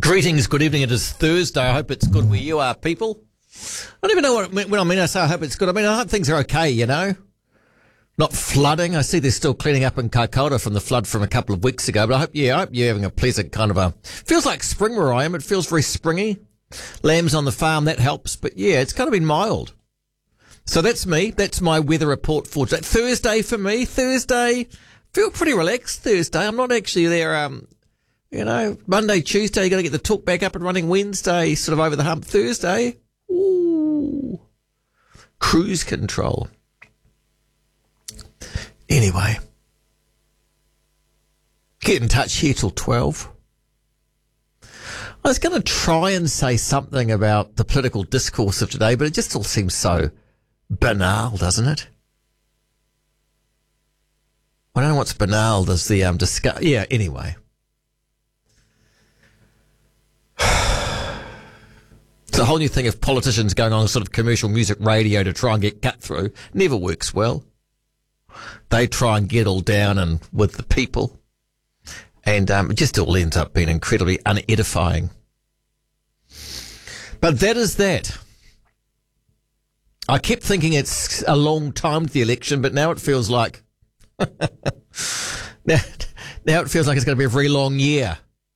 Greetings, good evening. It is Thursday. I hope it's good where you are, people. I don't even know when I mean I say I hope it's good. I hope things are okay, you know. Not flooding. I see they're still cleaning up in Kaikoura from the flood from a couple of weeks ago. But I hope you're having a pleasant kind of feels like spring where I am. It feels very springy. Lambs on the farm, that helps. But yeah, it's kind of been mild. So that's me. That's my weather report for today. Thursday for me. Thursday. Feel pretty relaxed Thursday. I'm not actually there, Monday, Tuesday, you got to get the talk back up and running. Wednesday, sort of over the hump. Thursday, ooh, cruise control. Anyway, get in touch here till 12. I was going to try and say something about the political discourse of today, but it just all seems so banal, doesn't it? I don't know what's banal. Does the discuss? Yeah. Anyway. It's a whole new thing of politicians going on sort of commercial music radio to try and get cut through. Never works well. They try and get all down and with the people. And it just all ends up being incredibly unedifying. But that is that. I kept thinking it's a long time to the election, but now it feels like... now it feels like it's going to be a very long year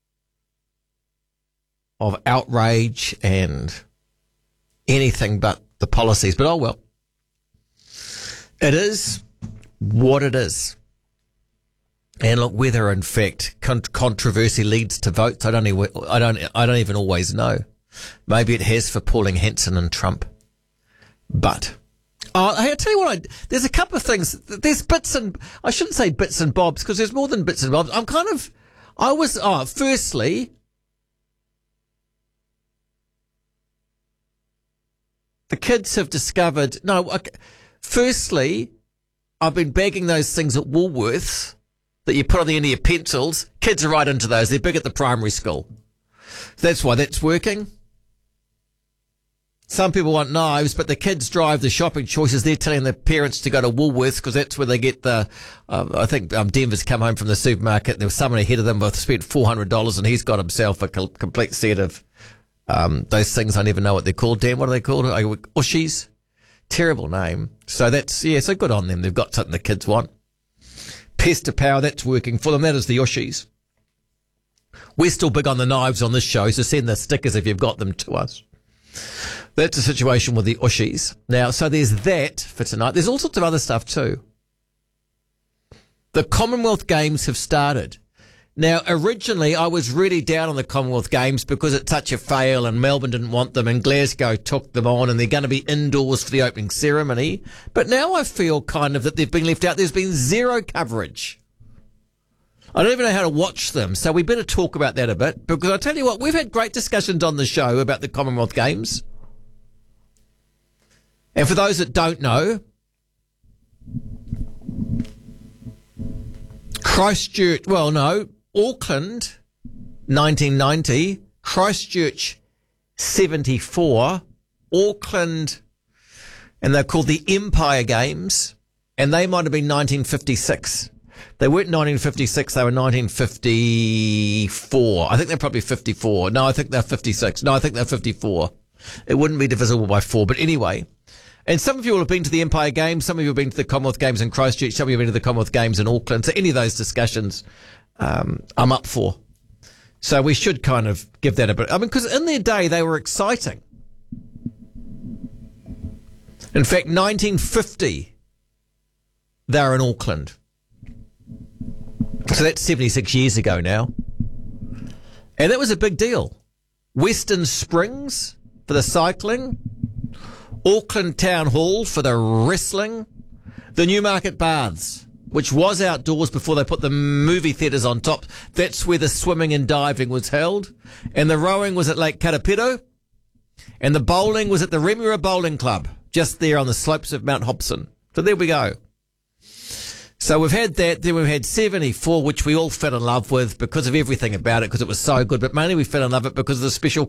of outrage and anything but the policies. But oh well. It is what it is. And look, whether in fact controversy leads to votes, I don't even always know. Maybe it has for Pauline Hanson and Trump. But hey, I tell you what, there's a couple of things. There's bits and I shouldn't say bits and bobs because there's more than bits and bobs. Firstly, the kids have discovered... Firstly, I've been bagging those things at Woolworths that you put on the end of your pencils. Kids are right into those. They're big at the primary school. That's why that's working. Some people want knives, but the kids drive the shopping choices. They're telling their parents to go to Woolworths because that's where they get the... I think Denver's come home from the supermarket. There was someone ahead of them who spent $400 and he's got himself a complete set of... those things I never know what they're called. Dan, what are they called? Ushies. Terrible name. So so good on them. They've got something the kids want. Pesta Power, that's working for them. That is the Ushies. We're still big on the knives on this show, so send the stickers if you've got them to us. That's the situation with the Ushies. Now, so there's that for tonight. There's all sorts of other stuff too. The Commonwealth Games have started. Now, originally, I was really down on the Commonwealth Games because it's such a fail and Melbourne didn't want them and Glasgow took them on and they're going to be indoors for the opening ceremony. But now I feel kind of that they've been left out. There's been zero coverage. I don't even know how to watch them, so we better talk about that a bit because I tell you what, we've had great discussions on the show about the Commonwealth Games. And for those that don't know, Auckland, 1990, Christchurch, 74, Auckland, and they're called the Empire Games, and they might have been 1956. They weren't 1956, they were 1954. I think they're probably 54. No, I think they're 56. No, I think they're 54. It wouldn't be divisible by 4, but anyway. And some of you will have been to the Empire Games, some of you have been to the Commonwealth Games in Christchurch, some of you have been to the Commonwealth Games in Auckland. So any of those discussions, I'm up for. So we should kind of give that a bit. Because in their day, they were exciting. In fact, 1950, they were in Auckland. So that's 76 years ago now. And that was a big deal. Western Springs for the cycling, Auckland Town Hall for the wrestling, the Newmarket Baths, which was outdoors before they put the movie theatres on top. That's where the swimming and diving was held. And the rowing was at Lake Karapiro. And the bowling was at the Remuera Bowling Club, just there on the slopes of Mount Hobson. So there we go. So we've had that. Then we've had 74, which we all fell in love with because of everything about it, because it was so good. But mainly we fell in love with it because of the special